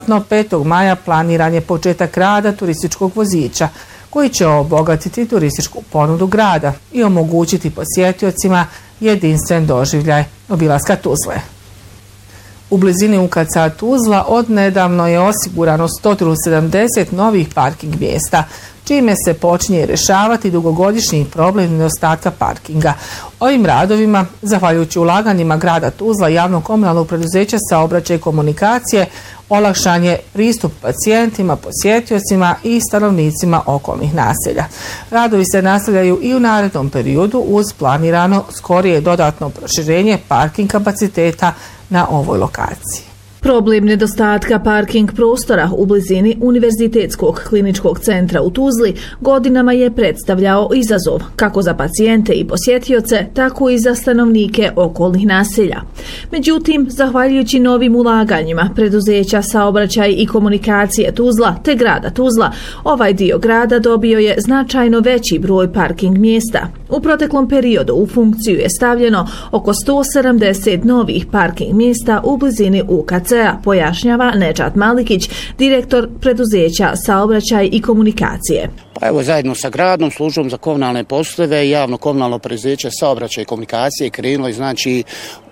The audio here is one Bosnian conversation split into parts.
5. maja planiran je početak rada turističkog vozića koji će obogatiti turističku ponudu grada i omogućiti posjetiocima jedinstven doživljaj obilaska Tuzle. U blizini UKC-a Tuzla odnedavno je osigurano 170 novih parking mjesta, čime se počinje rješavati dugogodišnji problem nedostatka parkinga. Ovim radovima, zahvaljujući ulaganjima grada Tuzla i javnog komunalnog preduzeća Saobraćaj i komunikacije, olakšan je pristup pacijentima, posjetiocima i stanovnicima okolnih naselja. Radovi se nastavljaju i u narednom periodu uz planirano skorije dodatno proširenje parking kapaciteta na ovoj lokaciji. Problem nedostatka parking prostora u blizini Univerzitetskog kliničkog centra u Tuzli godinama je predstavljao izazov kako za pacijente i posjetioce, tako i za stanovnike okolnih naselja. Međutim, zahvaljujući novim ulaganjima preduzeća Saobraćaj i komunikacije Tuzla te grada Tuzla, ovaj dio grada dobio je značajno veći broj parking mjesta. U proteklom periodu u funkciju je stavljeno oko 170 novih parking mjesta u blizini UKC-a, pojašnjava Nedžad Malikić, direktor preduzeća Saobraćaj i komunikacije. Pa evo, zajedno sa gradom, službom za komunalne poslove i javno komunalno preduzeće Saobraćaj i komunikacije krenulo je znači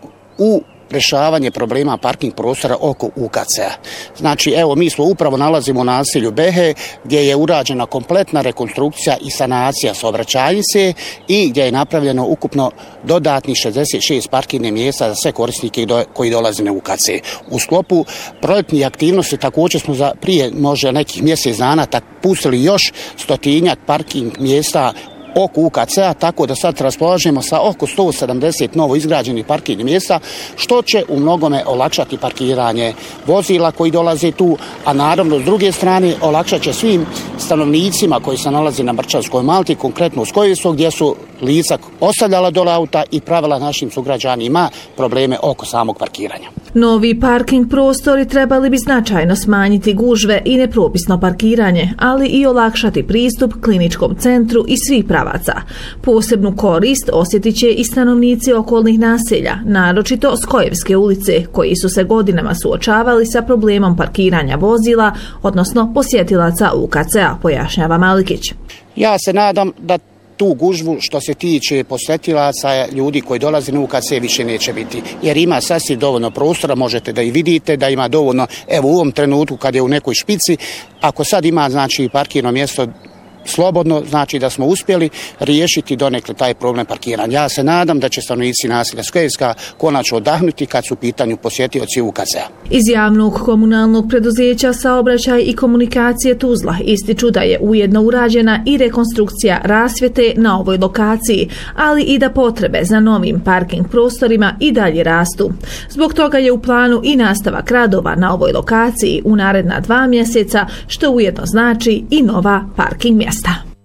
u rješavanje problema parking prostora oko UKC-a. Znači, evo, mi smo upravo nalazimo u naselju Behe, gdje je urađena kompletna rekonstrukcija i sanacija saobraćajnice i gdje je napravljeno ukupno dodatnih 66 parkirnih mjesta za sve korisnike koji dolaze na UKC. U sklopu projektnih aktivnosti također smo prije možda nekih mjesec dana pustili još 100-tinjak parking mjesta oko UKC-a, tako da sad raspolažemo sa oko 170 novo izgrađenih parkirnih mjesta, što će u mnogome olakšati parkiranje vozila koji dolaze tu, a naravno s druge strane olakšat će svim stanovnicima koji se nalaze na Brčanskoj Malti, konkretno u Skojevstvu, gdje su lica ostavljala dole auta i pravila našim sugrađanima probleme oko samog parkiranja. Novi parking prostori trebali bi značajno smanjiti gužve i nepropisno parkiranje, ali i olakšati pristup kliničkom centru i svih pravaca. Posebnu korist osjetit će i stanovnici okolnih naselja, naročito Skojevske ulice, koji su se godinama suočavali sa problemom parkiranja vozila, odnosno posjetilaca UKC-a, pojašnjava Malikić. Ja se nadam da tu gužvu što se tiče posjetilaca, ljudi koji dolaze na UKC više neće biti, jer ima sasvim dovoljno prostora, možete da i vidite da ima dovoljno, evo u ovom trenutku kad je u nekoj špici, ako sad ima znači parkirno mjesto slobodno, znači da smo uspjeli riješiti donekle taj problem parkiranja. Ja se nadam da će stanovnici naselja Skojevska konačno odahnuti kad su u pitanju posjetioci UKC-a. Iz javnog komunalnog preduzeća Saobraćaj i komunikacije Tuzla ističu da je ujedno urađena i rekonstrukcija rasvjete na ovoj lokaciji, ali i da potrebe za novim parking prostorima i dalje rastu. Zbog toga je u planu i nastavak radova na ovoj lokaciji u naredna 2 mjeseca, što ujedno znači i nova parking mjesta.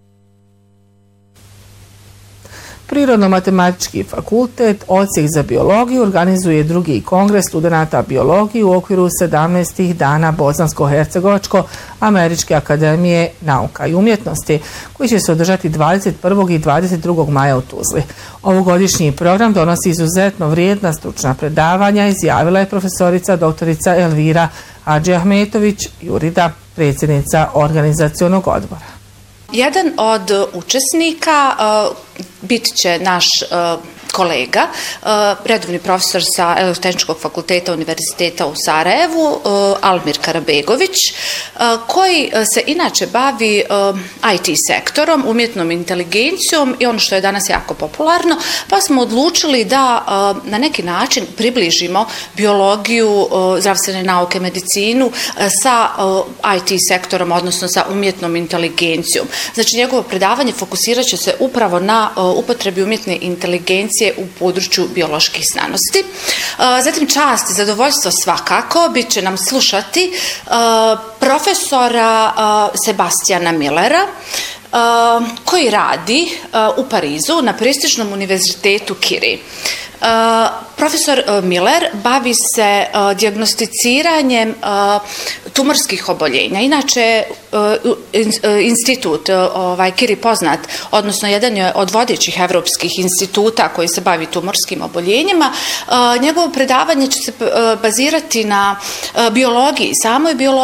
Prirodno-matematički fakultet, odsjek za biologiju, organizuje drugi kongres studenata biologije u okviru 17. dana Bosansko-hercegovačko-Američke akademije nauka i umjetnosti, koji će se održati 21. i 22. maja u Tuzli. Ovogodišnji program donosi izuzetno vrijedna stručna predavanja, izjavila je profesorica doktorica Elvira Hadžiahmetović-Jurida, predsjednica organizacionog odbora. Jedan od učesnika bit će naš kolega, redovni profesor sa Elektrotehničkog fakulteta Univerziteta u Sarajevu, Almir Karabegović, koji se inače bavi IT sektorom, umjetnom inteligencijom i ono što je danas jako popularno, pa smo odlučili da na neki način približimo biologiju, zdravstvene nauke, medicinu sa IT sektorom, odnosno sa umjetnom inteligencijom. Znači, njegovo predavanje fokusirat će se upravo na upotrebi umjetne inteligencije u području bioloških znanosti. Zatim čast i zadovoljstvo svakako bit će nam slušati profesora Sebastijana Millera, koji radi u Parizu na prestižnom univerzitetu Curie. Profesor Miller bavi se dijagnosticiranjem tumorskih oboljenja. Inače, institut Curie poznat, odnosno jedan je od vodećih evropskih instituta koji se bavi tumorskim oboljenjima. Njegovo predavanje će se bazirati na biologiji, samoj biologiji,